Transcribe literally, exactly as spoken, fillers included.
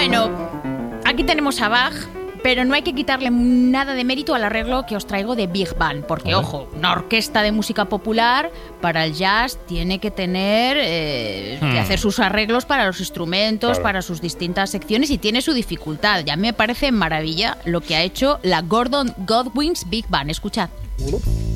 Bueno, aquí tenemos a Bach, pero no hay que quitarle nada de mérito al arreglo que os traigo de Big Band, porque, ojo, una orquesta de música popular para el jazz tiene que tener eh, hmm. que hacer sus arreglos para los instrumentos, claro. para sus distintas secciones, y tiene su dificultad. Y a mí me parece maravilla lo que ha hecho la Gordon Godwin's Big Band. Escuchad.